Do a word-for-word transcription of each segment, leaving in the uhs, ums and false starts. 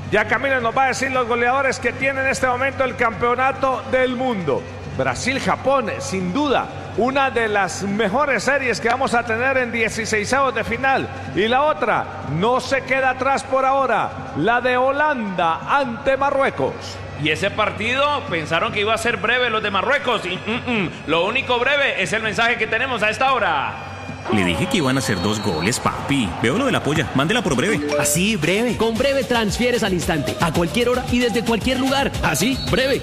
Ya Camilo nos va a decir los goleadores que tiene en este momento el campeonato del mundo. Brasil-Japón, sin duda, una de las mejores series que vamos a tener en dieciseisavos de final. Y la otra, no se queda atrás por ahora, la de Holanda ante Marruecos. Y ese partido pensaron que iba a ser breve los de Marruecos. Y mm, mm, lo único breve es el mensaje que tenemos a esta hora. Le dije que iban a hacer dos goles, papi. Veo lo de la polla. Mándela por breve. Así, breve. Con breve transfieres al instante, a cualquier hora y desde cualquier lugar. Así, breve.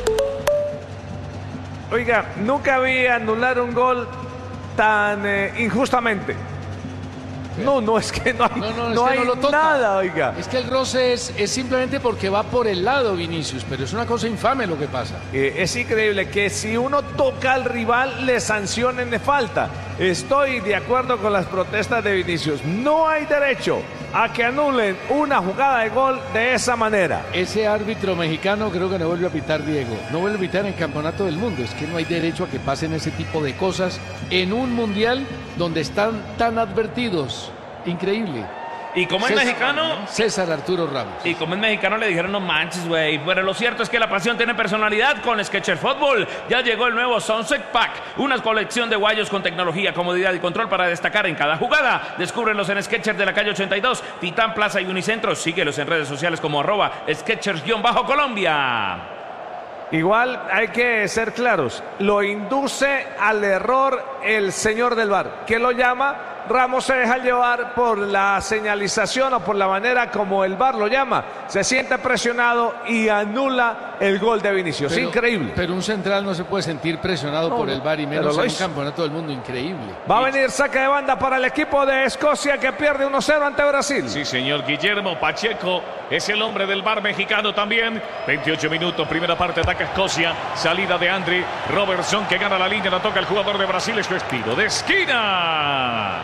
Oiga, nunca vi anular un gol tan eh, injustamente. No, no, es que no hay, no, no, no es hay que no lo toca. nada, oiga. Es que el roce es, es simplemente porque va por el lado, Vinicius, pero es una cosa infame lo que pasa. Eh, es increíble que si uno toca al rival le sancionen de falta. Estoy de acuerdo con las protestas de Vinicius. No hay derecho a que anulen una jugada de gol de esa manera. Ese árbitro mexicano creo que no vuelve a pitar, Diego. No vuelve a pitar en el Campeonato del Mundo. Es que no hay derecho a que pasen ese tipo de cosas en un mundial donde están tan advertidos. Increíble. Y como es César, mexicano... César Arturo Ramos. Y como es mexicano le dijeron no manches, güey. Pero lo cierto es que la pasión tiene personalidad con Skechers Fútbol. Ya llegó el nuevo Sunset Pack. Una colección de guayos con tecnología, comodidad y control para destacar en cada jugada. Descúbrelos en Skechers de la calle ochenta y dos, Titán Plaza y Unicentro. Síguelos en redes sociales como arroba Skechers-Colombia. Igual hay que ser claros. Lo induce al error el señor del V A R. ¿Qué lo llama? Ramos se deja llevar por la señalización o por la manera como el V A R lo llama. Se siente presionado y anula el gol de Vinicius. Pero, increíble. Pero un central no se puede sentir presionado no, por el V A R y menos en un hizo. campeonato del mundo. Increíble. Va a venir saque de banda para el equipo de Escocia que pierde uno cero ante Brasil. Sí, señor. Guillermo Pacheco es el hombre del V A R mexicano también. veintiocho minutos, primera parte, ataca Escocia. Salida de Andri Robertson que gana la línea, la toca el jugador de Brasil. Es su estilo de esquina.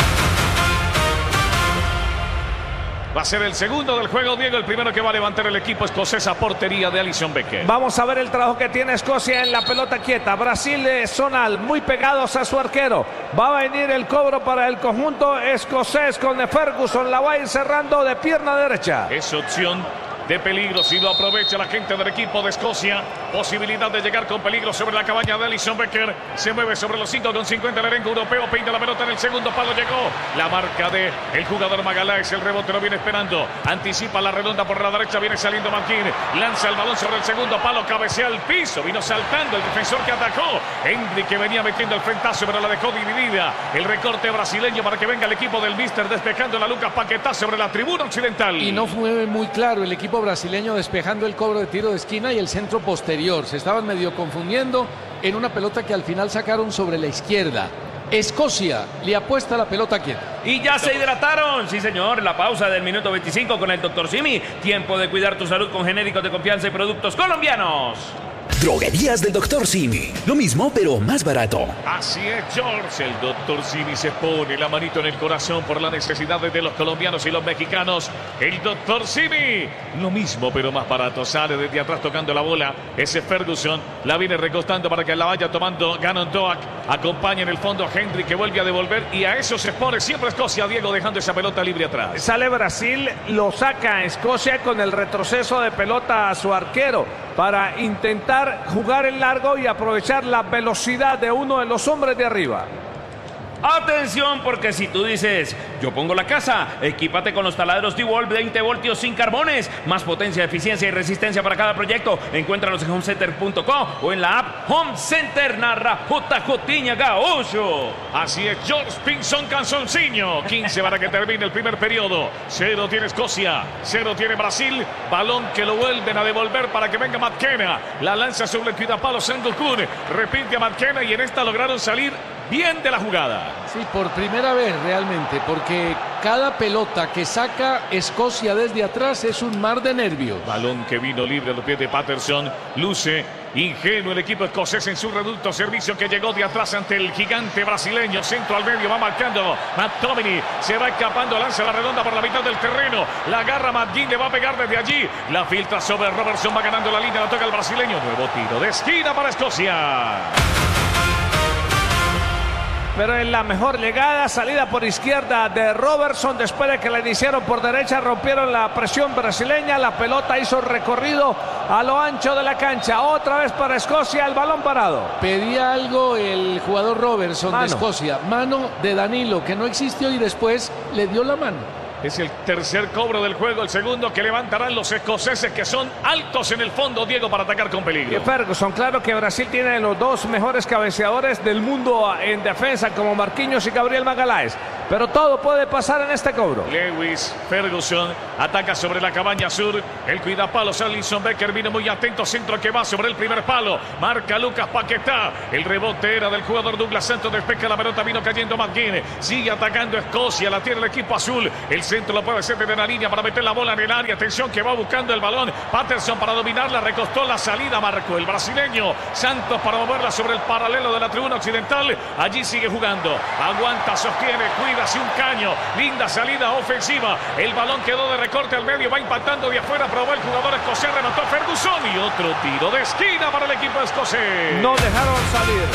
Va a ser el segundo del juego, Diego. El primero que va a levantar el equipo escocés a portería de Alisson Becker. Vamos a ver el trabajo que tiene Escocia en la pelota quieta. Brasil eh, Zonal muy pegados a su arquero. Va a venir el cobro para el conjunto escocés con Ferguson. La va a ir cerrando de pierna derecha. Es opción de peligro si lo aprovecha la gente del equipo de Escocia. Posibilidad de llegar con peligro sobre la cabaña de Alisson Becker. Se mueve sobre los cinco con cincuenta el elenco europeo. Peina la pelota en el segundo palo. Llegó la marca de el jugador Magalhães. El rebote lo viene esperando. Anticipa la redonda por la derecha. Viene saliendo Marquín. Lanza el balón sobre el segundo palo. Cabecea al piso. Vino saltando el defensor que atacó. Henry que venía metiendo el frentazo, pero la dejó dividida. El recorte brasileño para que venga el equipo del Mister despejando la Lucas Paquetá sobre la tribuna occidental. Y no fue muy claro el equipo brasileño despejando el cobro de tiro de esquina y el centro posterior. Se estaban medio confundiendo en una pelota que al final sacaron sobre la izquierda. Escocia le apuesta la pelota quieta. Y ya se hidrataron, sí señor, la pausa del minuto veinticinco con el doctor Simi. Tiempo de cuidar tu salud con genéricos de confianza y productos colombianos. Droguerías del doctor Simi. Lo mismo, pero más barato. Así es, George. El doctor Simi se pone la manito en el corazón por las necesidades de los colombianos y los mexicanos. El doctor Simi. Lo mismo, pero más barato. Sale desde atrás tocando la bola. Ese Ferguson la viene recostando para que la vaya tomando Gannon Doak. Acompaña en el fondo a Henry que vuelve a devolver. Y a eso se pone siempre Escocia, Diego, dejando esa pelota libre atrás. Sale Brasil, lo saca a Escocia con el retroceso de pelota a su arquero para intentar jugar en largo y aprovechar la velocidad de uno de los hombres de arriba. Atención, porque si tú dices, yo pongo la casa, equípate con los taladros DeWalt veinte voltios sin carbones. Más potencia, eficiencia y resistencia para cada proyecto. Encuéntralos en homecenter punto com o en la app Home Center narra J. Jotiña Gaúcho. Así es, George Pinson Canzoncillo. quince para que termine el primer periodo. Cero tiene Escocia, cero tiene Brasil. Balón que lo vuelven a devolver para que venga McKenna. La lanza sobre el cuidapalo Sengun. Repite a McKenna y en esta lograron salir bien de la jugada. Sí, por primera vez realmente, porque cada pelota que saca Escocia desde atrás es un mar de nervios. Balón que vino libre a los pies de Patterson. Luce ingenuo el equipo escocés en su reducto servicio que llegó de atrás ante el gigante brasileño. Centro al medio, va marcando McTominay. Se va escapando, lanza la redonda por la mitad del terreno. La agarra McGinn, le va a pegar desde allí. La filtra sobre Robertson, va ganando la línea, la toca el brasileño. Nuevo tiro de esquina para Escocia. pero en la mejor llegada, salida por izquierda de Robertson, después de que la iniciaron por derecha, rompieron la presión brasileña, la pelota hizo recorrido a lo ancho de la cancha, otra vez para Escocia, el balón parado. Pedía algo el jugador Robertson mano. de Escocia, mano de Danilo, que no existió y después le dio la mano. Es el tercer cobro del juego, el segundo que levantarán los escoceses, que son altos en el fondo, Diego, para atacar con peligro. Y Ferguson, claro que Brasil tiene los dos mejores cabeceadores del mundo en defensa, como Marquinhos y Gabriel Magalhães, pero todo puede pasar en este cobro. Lewis, Ferguson, ataca sobre la cabaña sur, el cuidapalos, Alisson Becker vino muy atento, centro que va sobre el primer palo, marca Lucas Paquetá, el rebote era del jugador Douglas Santos, despeja la pelota, vino cayendo McGinn, sigue atacando Escocia, la tiene el equipo azul, el centro lo puede hacer desde la línea para meter la bola en el área. Atención que va buscando el balón. Patterson para dominarla. Recostó la salida. Marcó el brasileño. Santos para moverla sobre el paralelo de la tribuna occidental. Allí sigue jugando. Aguanta, sostiene, cuida hacia un caño. Linda salida ofensiva. El balón quedó de recorte al medio. Va impactando de afuera. Probó el jugador escocés. Remató Ferguson. Y otro tiro de esquina para el equipo escocés. No dejaron salir.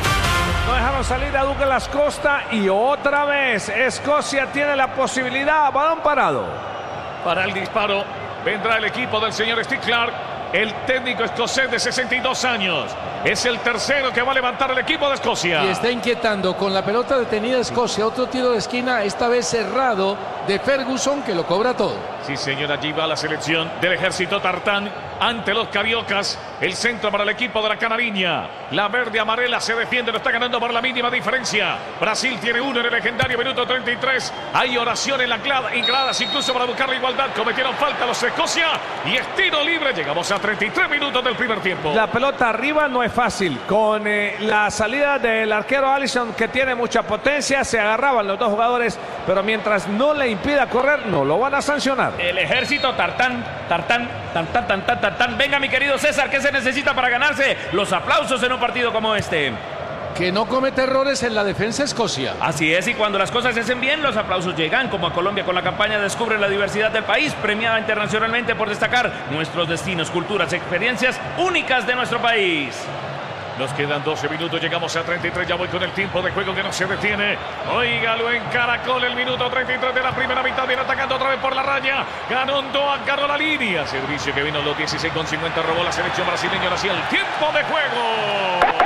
No dejaron salir a Douglas Costa y otra vez Escocia tiene la posibilidad. Balón parado. Para el disparo vendrá el equipo del señor Steve Clark, el técnico escocés de sesenta y dos años. Es el tercero que va a levantar el equipo de Escocia. Y está inquietando con la pelota detenida Escocia. Otro tiro de esquina, esta vez cerrado, de Ferguson, que lo cobra todo. Sí, señora, allí va la selección del ejército tartán ante los cariocas. El centro para el equipo de la Canariña. La verde amarela se defiende, lo está ganando por la mínima diferencia. Brasil tiene uno en el legendario minuto treinta y tres. Hay oración en la clada, y gradas incluso para buscar la igualdad. Cometieron falta los Escocia y es tiro libre. Llegamos a treinta y tres minutos del primer tiempo. La pelota arriba no es fácil. Con eh, la salida del arquero Alisson, que tiene mucha potencia, se agarraban los dos jugadores, pero mientras no le impida correr, no lo van a sancionar. El ejército tartán, tartán, tartán, tartán, tartán. Venga, mi querido César, ¿qué se necesita para ganarse los aplausos en un partido como este? Que no comete errores en la defensa Escocia. Así es, y cuando las cosas se hacen bien, los aplausos llegan, como a Colombia con la campaña Descubre la diversidad del país, premiada internacionalmente por destacar nuestros destinos, culturas, experiencias únicas de nuestro país. Nos quedan doce minutos, llegamos a treinta y tres, ya voy con el tiempo de juego que no se detiene. Óigalo en Caracol, el minuto treinta y tres de la primera mitad, viene atacando otra vez por la raya. Garondo agarró la línea, servicio que vino a los dieciséis con cincuenta, robó la selección brasileña, hacia el tiempo de juego.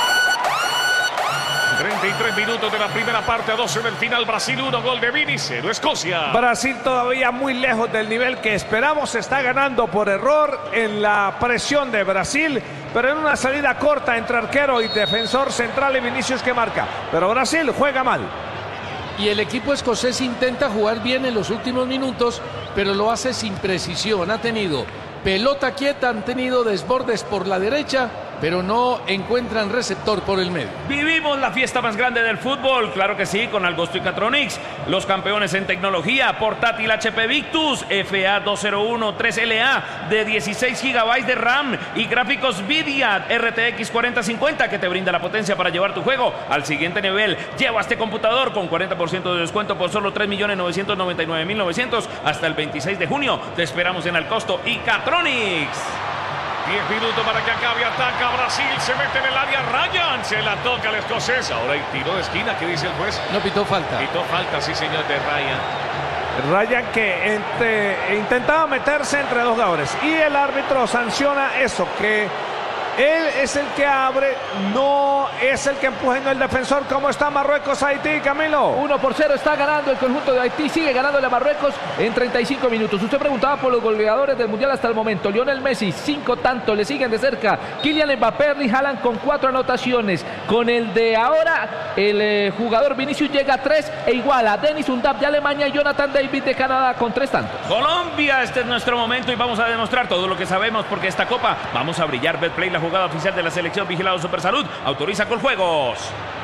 treinta y tres minutos de la primera parte, a doce del final. Brasil uno, gol de Vini, cero Escocia. Brasil todavía muy lejos del nivel que esperamos, está ganando por error en la presión de Brasil, pero en una salida corta entre arquero y defensor central y Vinicius que marca. Pero Brasil juega mal. Y el equipo escocés intenta jugar bien en los últimos minutos, pero lo hace sin precisión. Ha tenido pelota quieta, han tenido desbordes por la derecha, pero no encuentran receptor por el medio. Vivimos la fiesta más grande del fútbol, claro que sí, con Algosto y Catronics, los campeones en tecnología, portátil H P Victus, F A dos cero uno tres L A de dieciséis gigabytes de RAM y gráficos Nvidia R T X cuarenta cincuenta, que te brinda la potencia para llevar tu juego al siguiente nivel. Lleva este computador con cuarenta por ciento de descuento por solo tres millones novecientos noventa y nueve mil novecientos hasta el veintiséis de junio. Te esperamos en Algosto y Catronics. diez minutos para que acabe, ataca Brasil, se mete en el área, Ryan, se la toca al escocés, ahora hay tiro de esquina, ¿qué dice el juez? No pitó falta. Pitó falta, sí señor, de Ryan. Ryan que entre, intentaba meterse entre dos jugadores y el árbitro sanciona eso, que él es el que abre, no es el que empuja en el defensor. ¿Cómo está Marruecos, Haití, Camilo? uno por cero está ganando el conjunto de Haití, sigue ganando a Marruecos en treinta y cinco minutos. Usted preguntaba por los goleadores del Mundial hasta el momento. Lionel Messi, cinco tantos, le siguen de cerca Kylian Mbappé, Erling Haaland con cuatro anotaciones. Con el de ahora, el eh, jugador Vinicius llega a tres e iguala a Denis Undab de Alemania y Jonathan David de Canadá con tres tantos. Colombia, este es nuestro momento y vamos a demostrar todo lo que sabemos, porque esta copa vamos a brillar. Betplay, la jugada oficial de la selección, vigilado Supersalud, autoriza con juegos.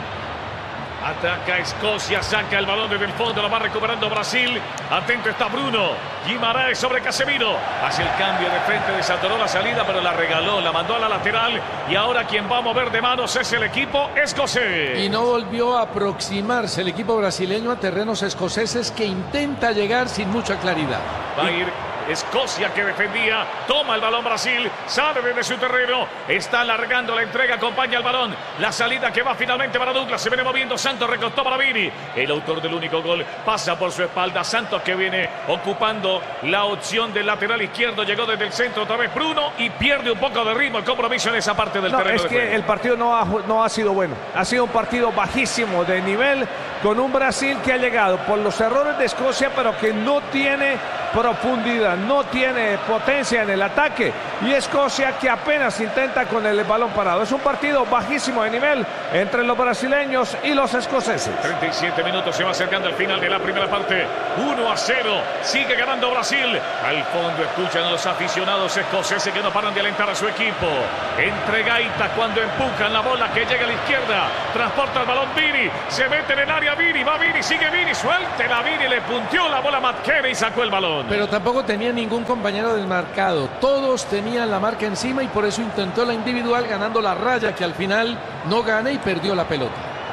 Ataca Escocia, saca el balón desde el fondo, lo va recuperando Brasil. Atento está Bruno. Guimaraes sobre Casemiro. Hace el cambio de frente, desatoró la salida, pero la regaló, la mandó a la lateral. Y ahora quien va a mover de manos es el equipo escocés. Y no volvió a aproximarse el equipo brasileño a terrenos escoceses, que intenta llegar sin mucha claridad. Va a ir Escocia que defendía. Toma el balón Brasil. Sale desde su terreno. Está alargando la entrega. Acompaña el balón. La salida que va finalmente para Douglas. Se viene moviendo Santos. Recostó para Vini. El autor del único gol pasa por su espalda. Santos que viene ocupando la opción del lateral izquierdo. Llegó desde el centro otra vez Bruno y pierde un poco de ritmo el compromiso en esa parte del no, terreno. Es de que juego. el partido no ha, no ha sido bueno. Ha sido un partido bajísimo de nivel con un Brasil que ha llegado por los errores de Escocia, pero que no tiene profundidad, no tiene potencia en el ataque, y Escocia que apenas intenta con el balón parado. Es un partido bajísimo de nivel entre los brasileños y los escoceses. treinta y siete minutos, se va acercando al final de la primera parte. uno a cero, sigue ganando Brasil. Al fondo escuchan a los aficionados escoceses que no paran de alentar a su equipo. Entre gaitas cuando empujan la bola que llega a la izquierda, transporta el balón Vini, se mete en el área Vini, va Vini, sigue Vini, suelte la Vini, le punteó la bola Matkere y sacó el balón. Pero tampoco tenía ningún compañero del marcado. Todos tenían la marca encima y por eso intentó la individual ganando la raya que al final no gana y perdió la pelota.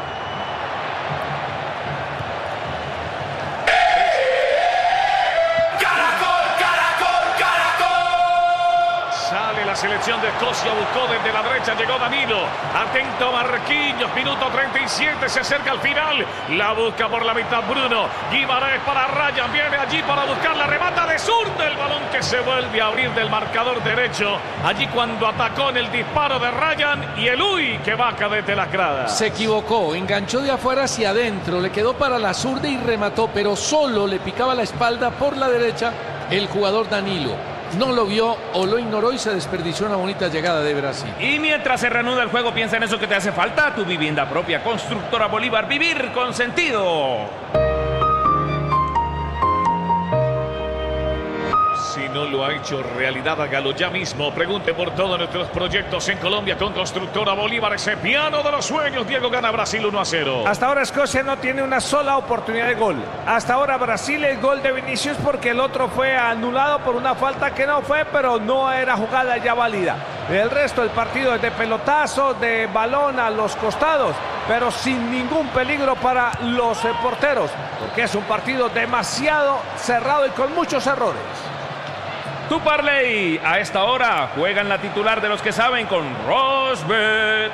Sale la selección de Escocia, buscó desde la derecha, llegó Danilo. Atento Marquinhos, minuto treinta y siete, se acerca al final. La busca por la mitad Bruno. Guimarães para Ryan, viene allí para buscar la remata de zurda. El balón que se vuelve a abrir del marcador derecho. Allí cuando atacó en el disparo de Ryan y el Uy que baja desde las gradas. Se equivocó, enganchó de afuera hacia adentro, le quedó para la zurda y remató, pero solo le picaba la espalda por la derecha el jugador Danilo. No lo vio o lo ignoró y se desperdició una bonita llegada de Brasil. Y mientras se reanuda el juego, piensa en eso que te hace falta, tu vivienda propia. Constructora Bolívar, vivir con sentido. Si no lo ha hecho realidad, hágalo ya mismo. Pregunte por todos nuestros proyectos en Colombia con Constructora Bolívar. Ese piano de los sueños. Diego gana Brasil uno a cero. Hasta ahora Escocia no tiene una sola oportunidad de gol. Hasta ahora Brasil el gol de Vinicius porque el otro fue anulado por una falta que no fue, pero no era jugada ya válida. El resto del partido es de pelotazos, de balón a los costados, pero sin ningún peligro para los eh, porteros, porque es un partido demasiado cerrado y con muchos errores. Tu parlay, a esta hora juegan la titular de los que saben con Rosbet.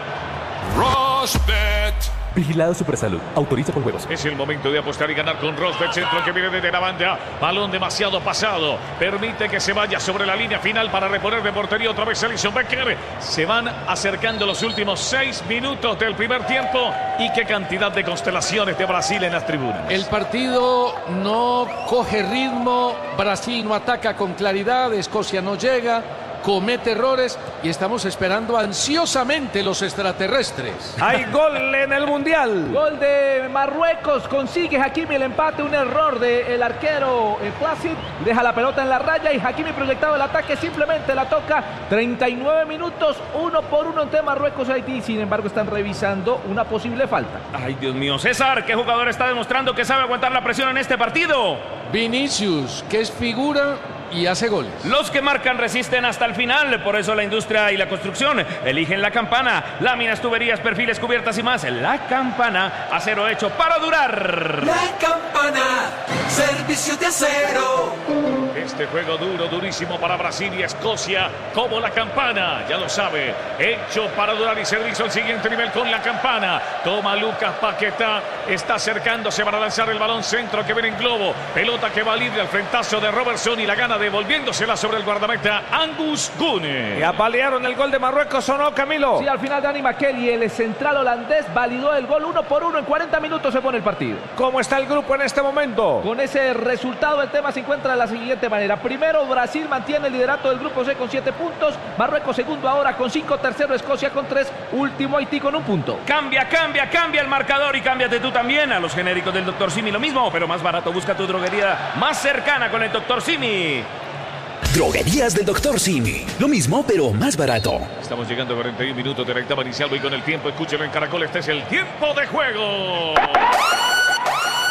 Rosbet. Vigilado Supersalud. Autoriza con juegos. Es el momento de apostar y ganar con Rosbet. Centro que viene desde la banda. Balón demasiado pasado. Permite que se vaya sobre la línea final para reponer de portería otra vez Alisson Becker. Se van acercando los últimos seis minutos del primer tiempo. Y qué cantidad de constelaciones de Brasil en las tribunas. El partido no coge ritmo. Brasil no ataca con claridad. Escocia no llega. Comete errores y estamos esperando ansiosamente los extraterrestres. Hay gol en el Mundial. Gol de Marruecos, consigue Hakimi el empate, un error del arquero eh, Placid, deja la pelota en la raya y Hakimi proyectado el ataque simplemente la toca. Treinta y nueve minutos, uno por uno entre Marruecos y Haití, sin embargo están revisando una posible falta. Ay, Dios mío, César, ¿qué jugador está demostrando que sabe aguantar la presión en este partido? Vinicius, que es figura y hace goles. Los que marcan resisten hasta el final, por eso la industria y la construcción eligen La Campana. Láminas, tuberías, perfiles, cubiertas y más. La Campana, acero hecho para durar. La Campana, servicio de acero. Este juego duro, durísimo para Brasil y Escocia, como La Campana, ya lo sabe, hecho para durar y servicio al siguiente nivel con La Campana. Toma Lucas Paquetá, está acercándose para lanzar el balón centro que viene en globo, pelota que va libre al frentazo de Robertson y la gana devolviéndosela sobre el guardameta Angus Gune. Y apalearon el gol de Marruecos, ¿o no, Camilo? Sí, al final Dani Makeli, el central holandés, validó el gol uno por uno. En cuarenta minutos se pone el partido. ¿Cómo está el grupo en este momento? Con ese resultado el tema se encuentra de la siguiente manera. Primero, Brasil mantiene el liderato del grupo C con siete puntos. Marruecos segundo ahora con cinco. Tercero, Escocia con tres. Último, Haití con un punto. Cambia, cambia, cambia el marcador y cámbiate tú también a los genéricos del doctor Simi. Lo mismo, pero más barato. Busca tu droguería más cercana con el doctor Simi. Droguerías del doctor Simi. Lo mismo, pero más barato. Estamos llegando a cuarenta y un minutos de la etapa inicial. Voy con el tiempo. Escúchelo en Caracol. Este es el tiempo de juego.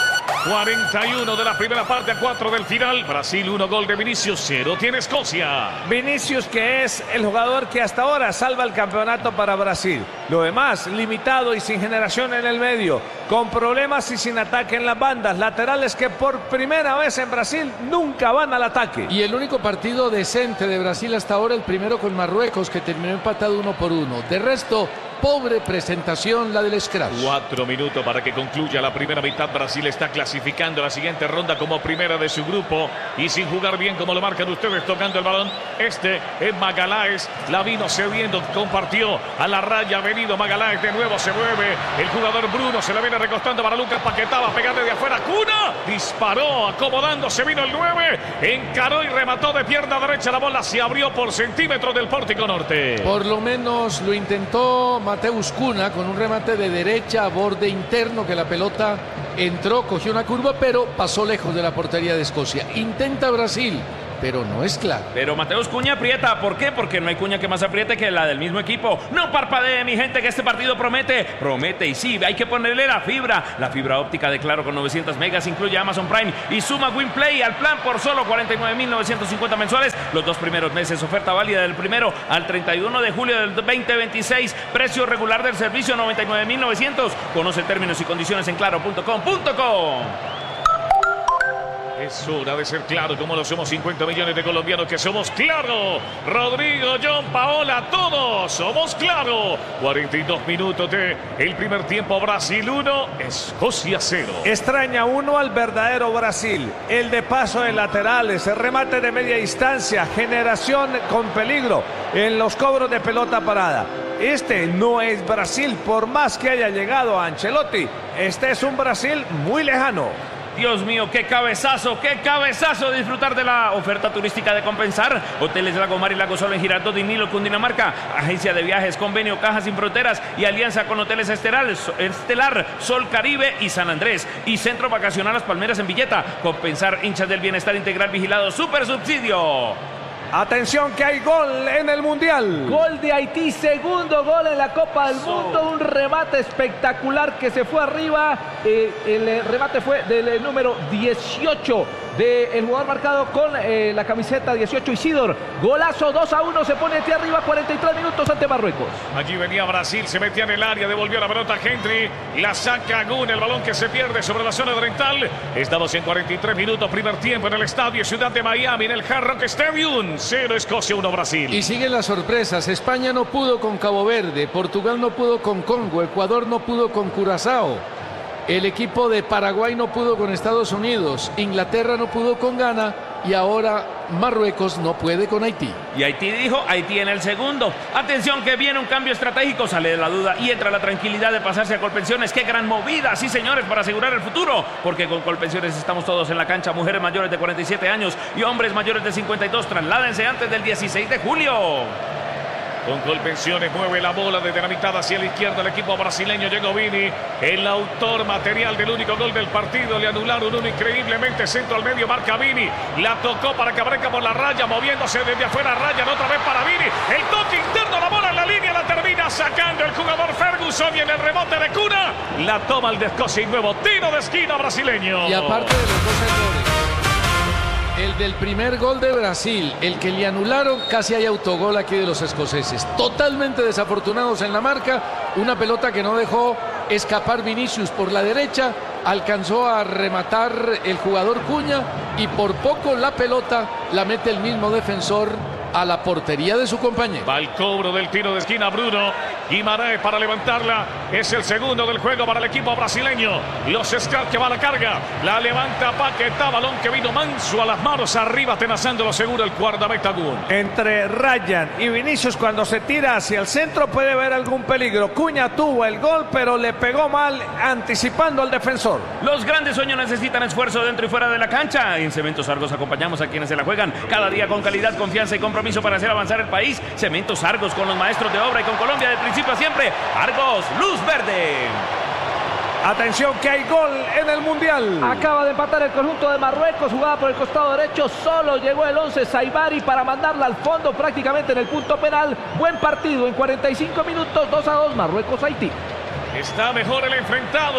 cuarenta y uno de la primera parte a cuatro del final. Brasil uno, gol de Vinicius, cero tiene Escocia. Vinicius, que es el jugador que hasta ahora salva el campeonato para Brasil. Lo demás, limitado y sin generación en el medio, con problemas y sin ataque en las bandas, laterales que por primera vez en Brasil nunca van al ataque. Y el único partido decente de Brasil hasta ahora, el primero con Marruecos, que terminó empatado uno por uno. De resto, pobre presentación la del Scratch. Cuatro minutos para que concluya la primera mitad. Brasil está clasificando la siguiente ronda como primera de su grupo y sin jugar bien como lo marcan ustedes tocando el balón. Este es Magaláes, la vino cediendo, compartió a la raya, ha venido Magaláes, de nuevo se mueve el jugador Bruno, se la viene recostando para Lucas Paquetá, va a pegarle de afuera, Cuna, disparó, acomodándose, vino el nueve, encaró y remató de pierna derecha, la bola se abrió por centímetros del pórtico norte. Por lo menos lo intentó Mateus Cuna con un remate de derecha a borde interno, que la pelota entró, cogió una curva, pero pasó lejos de la portería de Escocia. Intenta Brasil, pero no es claro. Pero Mateus Cuña aprieta. ¿Por qué? Porque no hay cuña que más apriete que la del mismo equipo. No parpadee, mi gente, que este partido promete. Promete, y sí, hay que ponerle la fibra. La fibra óptica de Claro con novecientos megas incluye Amazon Prime y suma WinPlay al plan por solo cuarenta y nueve mil novecientos cincuenta mensuales. Los dos primeros meses, oferta válida del primero al treinta y uno de julio del veinte veintiséis. Precio regular del servicio noventa y nueve mil novecientos. Conoce términos y condiciones en claro punto com punto co. Es hora de ser claro, como lo somos cincuenta millones de colombianos que somos Claro. Rodrigo, John, Paola, todos somos Claro. cuarenta y dos minutos de el primer tiempo. Brasil uno, Escocia cero. Extraña uno al verdadero Brasil. El de paso de laterales, el remate de media distancia, generación con peligro en los cobros de pelota parada. Este no es Brasil, por más que haya llegado a Ancelotti. Este es un Brasil muy lejano. Dios mío, qué cabezazo, qué cabezazo de disfrutar de la oferta turística de Compensar. Hoteles Lagomar y Lago Sol en Girardot y Nilo, Cundinamarca. Agencia de viajes, convenio Cajas Sin Fronteras y alianza con Hoteles Estelar, Estelar, Sol Caribe y San Andrés. Y Centro Vacacional Las Palmeras en Villeta. Compensar, hinchas del bienestar integral vigilado, super subsidio. Atención que hay gol en el Mundial. Gol de Haití, segundo gol en la Copa del Mundo. Un remate espectacular que se fue arriba. Eh, el remate fue del número dieciocho del jugador marcado con eh, la camiseta dieciocho, Isidor. Golazo, dos a uno, se pone aquí arriba, cuarenta y tres minutos ante Marruecos. Allí venía Brasil, se metía en el área, devolvió la pelota a Henry, la saca Gun, el balón que se pierde sobre la zona oriental. Estamos en cuarenta y tres minutos, primer tiempo en el estadio Ciudad de Miami, en el Hard Rock Stadium. Cero Escocia, uno Brasil. Y siguen las sorpresas. España no pudo con Cabo Verde, Portugal no pudo con Congo, Ecuador no pudo con Curazao. El equipo de Paraguay no pudo con Estados Unidos, Inglaterra no pudo con Ghana y ahora Marruecos no puede con Haití. Y Haití dijo, Haití en el segundo. Atención que viene un cambio estratégico, sale de la duda y entra la tranquilidad de pasarse a Colpensiones. ¡Qué gran movida! Sí, señores, para asegurar el futuro. Porque con Colpensiones estamos todos en la cancha. Mujeres mayores de cuarenta y siete años y hombres mayores de cincuenta y dos. Trasládense antes del dieciséis de julio. Con Colpensiones mueve la bola desde la mitad hacia la izquierda el equipo brasileño. Llegó Vini, el autor material del único gol del partido. Le anularon uno increíblemente. Centro al medio, marca Vini. La tocó para que aparezca por la raya, moviéndose desde afuera. Rayan otra vez para Vini. El toque interno, la bola en la línea, la termina sacando el jugador Ferguson y en el rebote de Cuna. La toma el de Escocia y nuevo tiro de esquina brasileño. Y aparte de los dos errores, el del primer gol de Brasil, el que le anularon, casi hay autogol aquí de los escoceses. Totalmente desafortunados en la marca. Una pelota que no dejó escapar Vinicius por la derecha. Alcanzó a rematar el jugador Cuña y por poco la pelota la mete el mismo defensor a la portería de su compañero. Va el cobro del tiro de esquina Bruno Guimaraes para levantarla. Es el segundo del juego para el equipo brasileño. Los Scratch que va a la carga. La levanta Paquetá, balón que vino manso a las manos arriba, atenazándolo seguro el guardameta Gun. Entre Rayan y Vinicius, cuando se tira hacia el centro puede haber algún peligro. Cuña tuvo el gol, pero le pegó mal, anticipando al defensor. Los grandes sueños necesitan esfuerzo dentro y fuera de la cancha. En Cementos Argos acompañamos a quienes se la juegan cada día con calidad, confianza y compromiso para hacer avanzar el país. Cementos Argos, con los maestros de obra y con Colombia de principio a siempre. Argos, luz verde. Atención que hay gol en el Mundial. Acaba de empatar el conjunto de Marruecos, jugada por el costado derecho. Solo llegó el once Saibari para mandarla al fondo, prácticamente en el punto penal. Buen partido en cuarenta y cinco minutos, dos a dos Marruecos-Haití. Está mejor el enfrentado.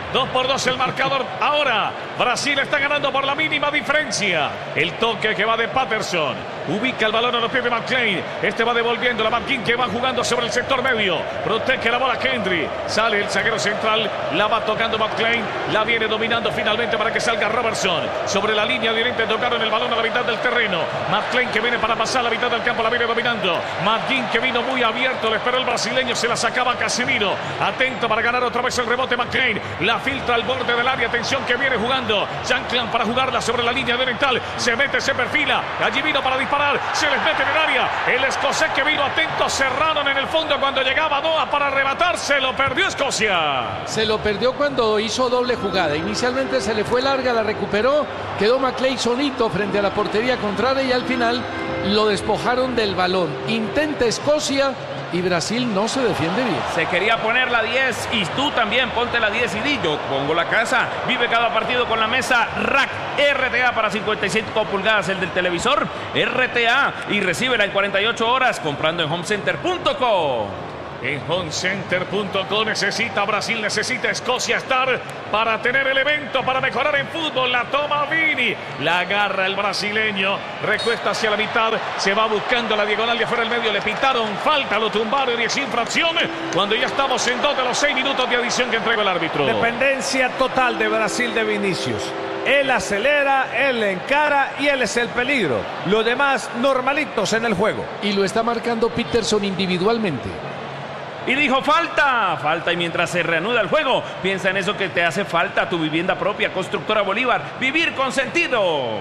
dos por dos el marcador. Ahora Brasil está ganando por la mínima diferencia. El toque que va de Patterson. Ubica el balón a los pies de McLean. Este va devolviendo la McKean que va jugando sobre el sector medio. Protege la bola Kendry. Sale el zaguero central. La va tocando McLean. La viene dominando finalmente para que salga Robertson. Sobre la línea directa tocaron el balón a la mitad del terreno. McLean que viene para pasar la mitad del campo. La viene dominando. McKean que vino muy abierto. Le esperó el brasileño. Se la sacaba Casemiro. Atento para ganar otra vez el rebote McLean. La filtra al borde del área. Atención que viene jugando Jean-Claude para jugarla sobre la línea oriental. Se mete, se perfila. Allí vino para disparar. Se les mete en el área. El escocés que vino atento. Cerraron en el fondo cuando llegaba Noah para arrebatar. Se lo perdió Escocia. Se lo perdió cuando hizo doble jugada. Inicialmente se le fue larga, la recuperó. Quedó McLean solito frente a la portería contraria y al final lo despojaron del balón. Intenta Escocia y Brasil no se defiende bien. Se quería poner la diez y tú también ponte la diez y di yo pongo la casa. Vive cada partido con la mesa Rack R T A para cincuenta y cinco pulgadas, el del televisor R T A, y recíbela en cuarenta y ocho horas comprando en home center punto com. En home center punto com necesita Brasil, necesita Escocia estar para tener el evento, para mejorar en fútbol. La toma Vini, la agarra el brasileño, recuesta hacia la mitad, se va buscando la diagonal de afuera del medio, le pitaron falta, lo tumbaron y es infracción cuando ya estamos en dos de los seis minutos de adición que entrega el árbitro. Dependencia total de Brasil de Vinicius. Él acelera, él encara y él es el peligro. Los demás normalitos en el juego. Y lo está marcando Peterson individualmente. Y dijo falta, falta, y mientras se reanuda el juego, piensa en eso que te hace falta, tu vivienda propia. Constructora Bolívar, vivir con sentido.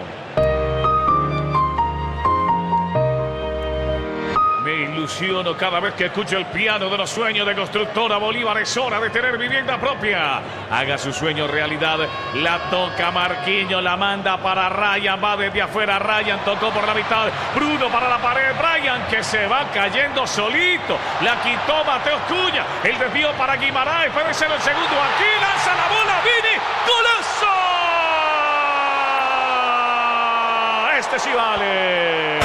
Me ilusiono cada vez que escucho el piano de los sueños de Constructora Bolívar. Es hora de tener vivienda propia. Haga su sueño realidad. La toca Marquinhos, la manda para Ryan. Va desde afuera, Ryan tocó por la mitad. Bruno para la pared, Brian que se va cayendo solito. La quitó Mateus Cunha. El desvío para Guimaraes. Puede ser el segundo. Aquí lanza la bola, Vini. ¡Golazo! Este sí vale.